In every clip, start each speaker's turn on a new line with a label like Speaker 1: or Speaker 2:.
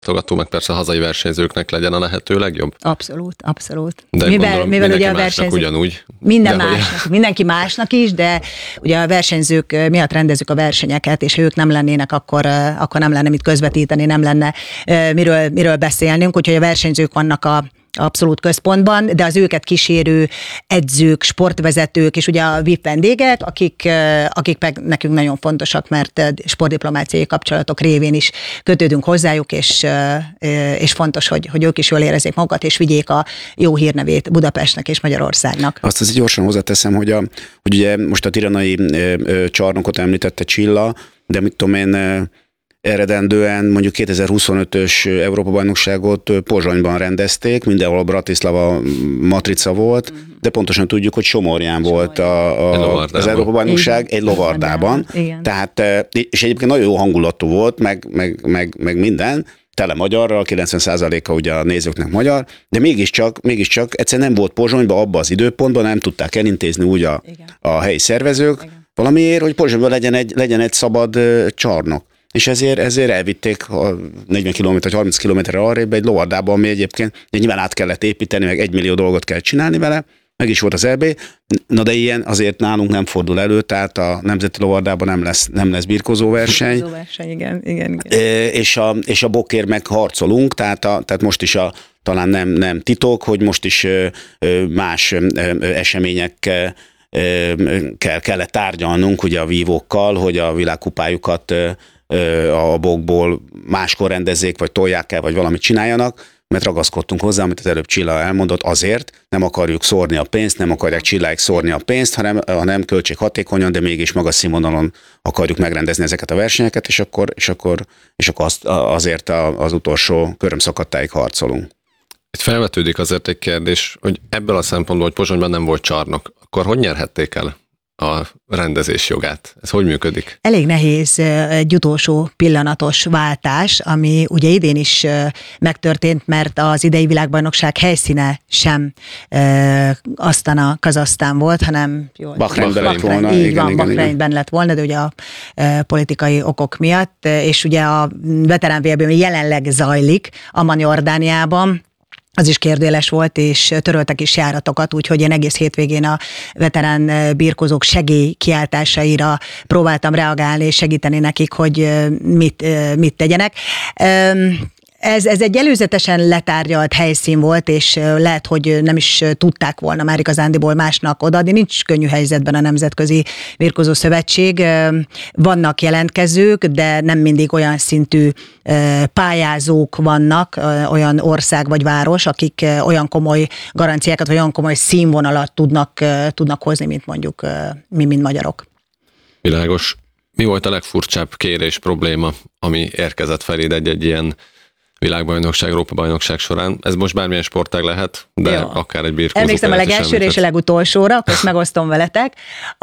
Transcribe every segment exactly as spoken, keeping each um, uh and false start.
Speaker 1: látogató, meg persze a hazai versenyzőknek legyen a lehető legjobb.
Speaker 2: Abszolút, abszolút.
Speaker 1: De mivel, gondolom, mivel ugye a versenyzők ugyanúgy.
Speaker 2: Minden másnak, mindenki másnak is, de ugye a versenyzők miatt rendezzük a versenyeket, és ha ők nem lennének, akkor, akkor nem lenne mit közvetíteni, nem lenne miről, miről beszélnünk, úgyhogy a versenyzők vannak a abszolút központban, de az őket kísérő edzők, sportvezetők, és ugye a vé i pé vendégek, akik, akik meg nekünk nagyon fontosak, mert sportdiplomáciai kapcsolatok révén is kötődünk hozzájuk, és, és fontos, hogy, hogy ők is jól érezzék magukat, és vigyék a jó hírnevét Budapestnek és Magyarországnak.
Speaker 3: Azt azért gyorsan hozzáteszem, hogy, a, hogy ugye most a tiranai csarnokot említette Csilla, de mit tudom én, eredendően mondjuk kétezer-huszonötös Európa-bajnokságot Pozsonyban rendezték, mindenhol Bratislava matrica volt, de pontosan tudjuk, hogy Somorján volt a, a, az Európa-bajnokság egy lovardában. Tehát, és egyébként nagyon jó hangulatú volt, meg, meg, meg, meg minden, tele magyarral, kilencven százaléka ugye a nézőknek magyar, de mégiscsak, mégiscsak egyszerűen nem volt Pozsonyban abban az időpontban, nem tudták elintézni úgy a, a helyi szervezők, igen. Valamiért, hogy Pozsonyban legyen egy, legyen egy szabad csarnok. És ezért, ezért elvitték a negyven kilométer vagy harminc kilométerre arrébb egy lovardában, ami egyébként nyilván át kellett építeni, meg egy millió dolgot kell csinálni vele, meg is volt az é bé, na de ilyen azért nálunk nem fordul elő, tehát a nemzeti lovardában nem lesz, nem lesz birkózóverseny.
Speaker 2: Birkózóverseny, igen, igen, igen.
Speaker 3: E, és, a, és a bokért meg harcolunk, tehát, a, tehát most is a, talán nem, nem titok, hogy most is más eseményekkel kell, kellett tárgyalnunk ugye a vívókkal, hogy a világkupájukat a bokból máskor rendezzék, vagy tolják el, vagy valamit csináljanak, mert ragaszkodtunk hozzá, amit az előbb Csilla elmondott, azért nem akarjuk szórni a pénzt, nem akarják Csilláig szórni a pénzt, hanem, hanem költséghatékonyan, de mégis magas színvonalon akarjuk megrendezni ezeket a versenyeket, és akkor, és akkor, és akkor azt, azért az utolsó körömszakadtáig harcolunk.
Speaker 1: Itt felvetődik azért egy kérdés, hogy ebből a szempontból, hogy Pozsonyban nem volt csarnok, akkor hogy nyerhették el a rendezés jogát? Ez hogy működik?
Speaker 2: Elég nehéz egy utolsó pillanatos váltás, ami ugye idén is megtörtént, mert az idei világbajnokság helyszíne sem Asztana, Kazahsztán volt, hanem
Speaker 3: Bahreinben lett volna.
Speaker 2: Így van, Bahreinben lett volna, de ugye a politikai okok miatt, és ugye a veterán vé bé jelenleg zajlik Amman, Jordániában, az is kérdéles volt, és töröltek is járatokat, úgyhogy én egész hétvégén a veterán birkózók segélykiáltásaira próbáltam reagálni és segíteni nekik, hogy mit, mit tegyenek. Ez, ez egy előzetesen letárgyalt helyszín volt, és lehet, hogy nem is tudták volna már igazándiból másnak odaadni. Nincs könnyű helyzetben a Nemzetközi Birkózó Szövetség. Vannak jelentkezők, de nem mindig olyan szintű pályázók vannak, olyan ország vagy város, akik olyan komoly garanciákat, vagy olyan komoly színvonalat tudnak, tudnak hozni, mint mondjuk mi, mint magyarok.
Speaker 1: Világos. Mi volt a legfurcsább kérés, probléma, ami érkezett feléd egy-egy ilyen világbajnokság, Európa-bajnokság során? Ez most bármilyen sportág lehet, de jó, akár egy birkózó.
Speaker 2: Emlékszem a legelsőre és a legutolsóra, akkor ezt megosztom veletek.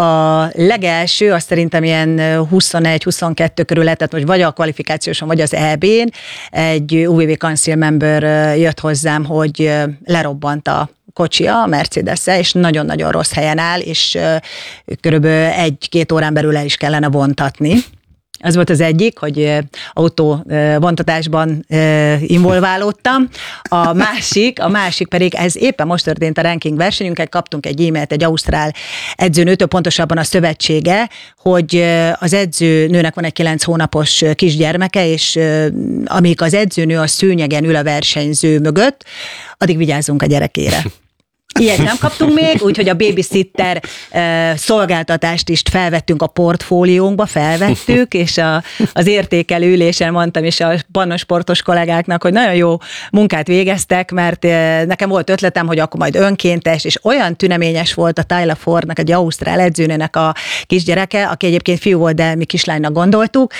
Speaker 2: A legelső, azt szerintem ilyen huszonegy-huszonkettő körül lehetett, hogy vagy a kvalifikációson, vagy az é bén egy u vé vé Council member jött hozzám, hogy lerobbant a kocsia, a Mercedes-e, és nagyon-nagyon rossz helyen áll, és körülbelül egy-két órán belül el is kellene vontatni. Az volt az egyik, hogy autó vontatásban involválódtam. A másik, a másik pedig, ez éppen most történt a ranking versenyünket, kaptunk egy e-mailt egy ausztrál edzőnőtől, pontosabban a szövetsége, hogy az edzőnőnek van egy kilenc hónapos kisgyermeke, és amíg az edzőnő a szőnyegen ül a versenyző mögött, addig vigyázzunk a gyerekére. Ilyet nem kaptunk még, úgyhogy a babysitter uh, szolgáltatást is felvettünk a portfóliónkba, felvettük, és a, az értékelő ülésen mondtam is a pannosportos kollégáknak, hogy nagyon jó munkát végeztek, mert uh, nekem volt ötletem, hogy akkor majd önkéntes, és olyan tüneményes volt a Tyler Fordnak, egy ausztrál edzőnőnek a kisgyereke, aki egyébként fiú volt, de mi kislánynak gondoltuk,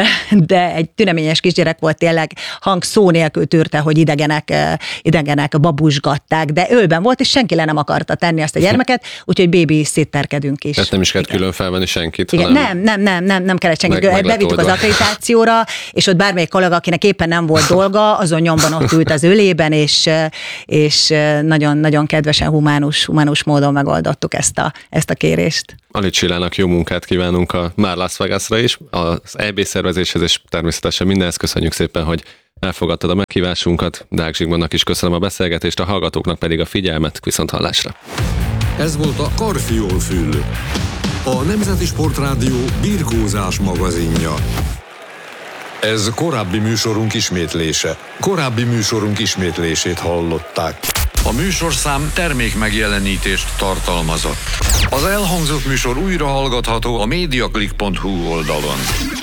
Speaker 2: de egy tüneményes kisgyerek volt, tényleg hang szó nélkül tűrte, hogy idegenek, idegenek babusgatták, de ölben volt, és senki le nem akarta tenni azt a gyermeket, úgyhogy babysitterkedünk is.
Speaker 1: Tehát nem is kellett külön felvenni senkit.
Speaker 2: Igen, nem, nem, nem, nem, nem kellett senkit. Meg, bevittük az akkreditációra, és ott bármelyik kollega, akinek éppen nem volt dolga, azon nyomban ott ült az ölében, és, és nagyon, nagyon kedvesen, humánus, humánus módon megoldottuk ezt a, ezt a kérést.
Speaker 1: Ali Csillának jó munkát kívánunk a már Las Vegasra is, az é bé szervezéshez, és természetesen mindenhez köszönjük szépen, hogy elfogadtad a meghívásunkat. Deák Zsigmondnak is köszönöm a beszélgetést, a hallgatóknak pedig a figyelmet. Viszont hallásra.
Speaker 4: Ez volt a Karfiol-fül, a Nemzeti Sportrádió birkózás magazinja. Ez korábbi műsorunk ismétlése. Korábbi műsorunk ismétlését hallották. A műsorszám termék megjelenítést tartalmazott. Az elhangzott műsor újra hallgatható a mediaclick pont hu oldalon.